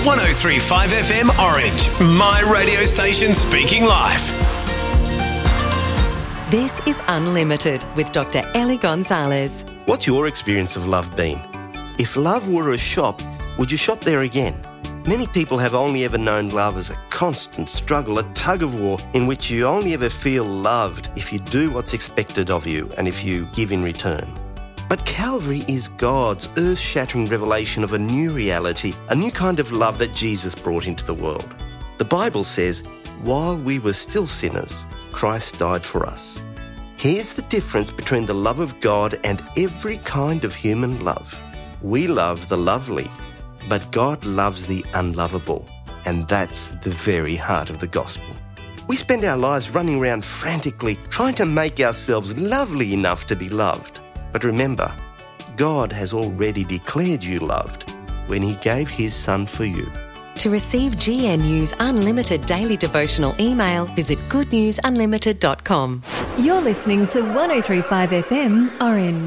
103.5 FM Orange, my radio station speaking life. This is Unlimited with Dr. Ellie Gonzalez. What's your experience of love been? If love were a shop, would you shop there again? Many people have only ever known love as a constant struggle, a tug-of-war in which you only ever feel loved if you do what's expected of you and if you give in return. But Calvary is God's earth-shattering revelation of a new reality, a new kind of love that Jesus brought into the world. The Bible says, while we were still sinners, Christ died for us. Here's the difference between the love of God and every kind of human love. We love the lovely, but God loves the unlovable, and that's the very heart of the gospel. We spend our lives running around frantically trying to make ourselves lovely enough to be loved. But remember, God has already declared you loved when He gave His Son for you. To receive GNU's Unlimited daily devotional email, visit goodnewsunlimited.com. You're listening to 103.5 FM Orange.